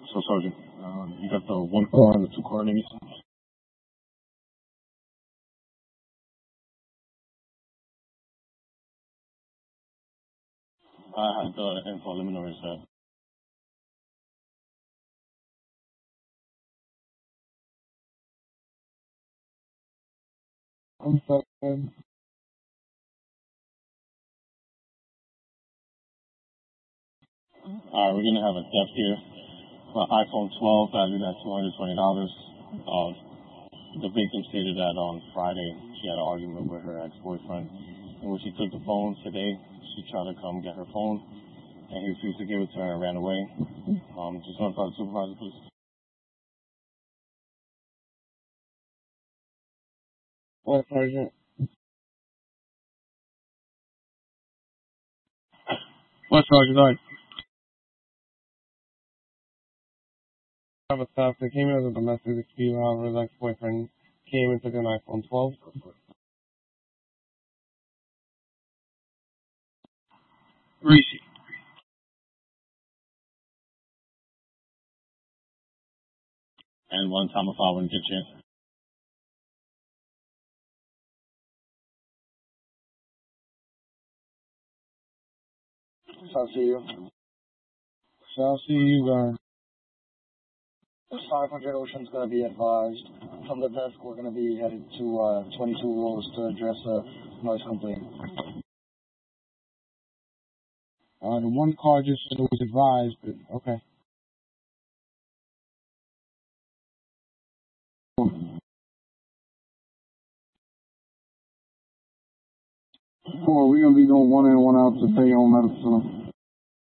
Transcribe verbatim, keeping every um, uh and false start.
So, Sergeant, um, you got the one car and the two car names? I had the info. Let me know where it's at. I'm sorry. Alright, we're gonna have a theft here. For iPhone twelve, valued at two hundred twenty dollars. Uh, the victim stated that on Friday she had an argument with her ex-boyfriend. And when she took the phone today, she tried to come get her phone, and he refused to give it to her and ran away. Um, just notify the supervisor, please. What, Sergeant? What, Sergeant? I have a theft. They came in as a domestic dispute. However, his ex-boyfriend came and took an iPhone twelve. Rishi. And one time if I wouldn't get you. I'll see you. Shall see you guys. five hundred Ocean's going to be advised. From the desk, we're going to be headed to uh, twenty-two Rose to address a noise complaint. Uh, the one car just said it was advised, but okay. Four, we're going to be going one in, one out to pay on medical.